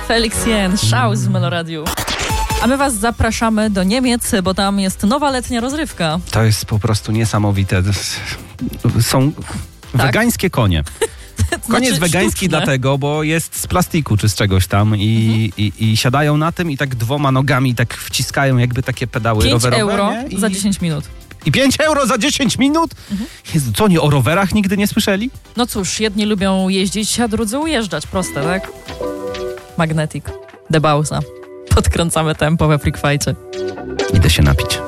Felix Jen, Schaus w Meloradiu. A my was zapraszamy do Niemiec, bo tam jest nowa letnia rozrywka. To jest po prostu niesamowite. Są wegańskie konie. Konie jest wegański sztuczne. dlatego, bo jest z plastiku czy z czegoś tam i siadają na tym i tak 2 nogami tak wciskają jakby takie pedały 5 rowerowe. euro Nie? za 10 minut. I 5 euro za 10 minut? Jezu, co, oni o rowerach nigdy nie słyszeli? No cóż, jedni lubią jeździć, a drudzy ujeżdżać. Proste, tak? Magnetic. Debausa. Podkręcamy tempo we Freak Fightie. Idę się napić.